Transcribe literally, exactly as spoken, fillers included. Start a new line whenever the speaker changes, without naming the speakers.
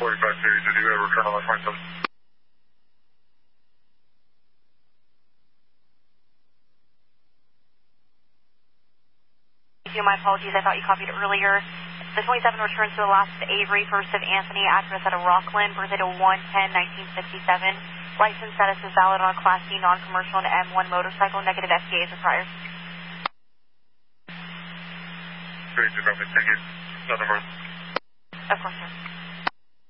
forty-five series, did you ever return on the twenty-seven?
My apologies, I thought you copied it earlier. The twenty-seven returns to the last of Avery, first of Anthony, address out of Rockland, birthday to one ten nineteen sixty-seven. License status is valid on a Class C non-commercial and M one motorcycle, negative F T A is required.
Great, thank you. Southern Bird.
Of course, sir.